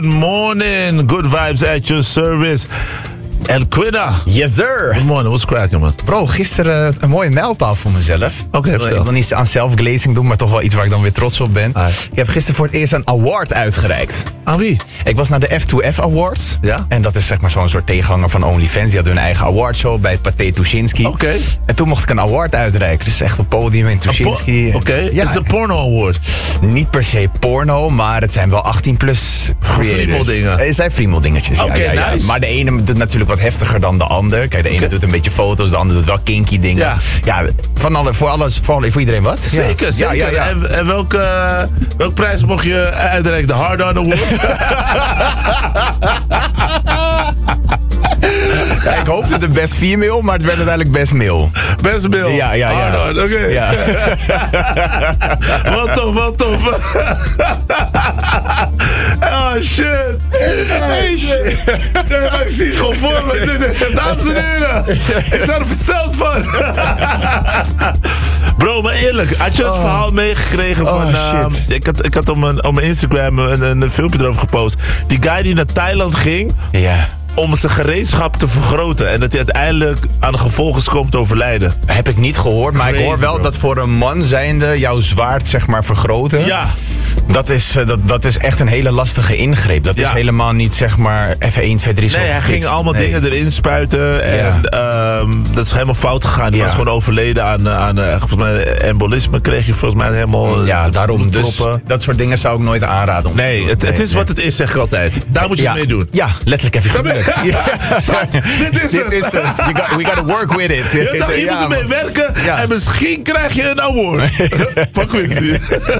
Morning, good vibes at your service. El Quidda. Yes, sir. Good morning, what's cracking, man? Bro, gisteren een mooie mijlpaal voor mezelf. Oké, Ik vertel. wil niet aan zelfglazing doen, maar toch wel iets waar ik dan weer trots op ben. Ah. Ik heb gisteren voor het eerst een award uitgereikt. Aan wie? Ik was naar de F2F Awards. Ja? En dat is zeg maar zo'n soort tegenhanger van OnlyFans. Die hadden hun eigen awardshow bij het Pathé Tuschinski. Oké. En toen mocht ik een award uitreiken. Dus echt een podium in Tuschinski. Oké, Ja, is het een porno award? niet per se porno, maar het zijn wel 18-plus creators. friemeldingen. Het zijn friemeldingetjes, ja, Oké, ja. nice. Maar de ene doet natuurlijk wat heftiger dan de ander. Kijk, de ene doet een beetje foto's, de ander doet wel kinky dingen. Ja. Voor iedereen wat? Zeker, Ja. zeker. Ja, ja, ja. En welke prijs mocht je uitreiken? De Hard On Award? Ja, ik hoopte de best female, maar het werd uiteindelijk best male. Best Bill. Ja. Hard On, oké. Ja. Wat tof. Oh, shit. Hey, shit. Ja, maar ik zie het gewoon voor me. Dames en heren. Ik sta er versteld van. Bro, maar eerlijk. Had je het verhaal meegekregen van... shit. Ik had op mijn Instagram een filmpje erover gepost. Die guy die naar Thailand ging... Ja. om zijn gereedschap te vergroten. En dat hij uiteindelijk aan de gevolgen komt te overlijden. Heb ik niet gehoord, maar ik hoor Crazy, wel bro. dat voor een man zijnde jouw zwaard zeg maar vergroten. Ja. Dat is echt een hele lastige ingreep. Dat is Ja. helemaal niet zeg maar even 1, 2, 3 zo Nee, hij ging gefixt. allemaal Nee. dingen erin spuiten. En dat is helemaal fout gegaan. Die Ja. was gewoon overleden aan volgens mij embolisme kreeg je volgens mij helemaal. Ja, daarom. Dus bloedproppen. dat soort dingen zou ik nooit aanraden. Om te Nee, doen. het is wat het is, zeg ik altijd. Daar moet je mee doen. Ja, letterlijk even gebeurd. Dit is het. We gotta work with it. Je ermee werken Ja. en misschien krijg je een award van Quincy.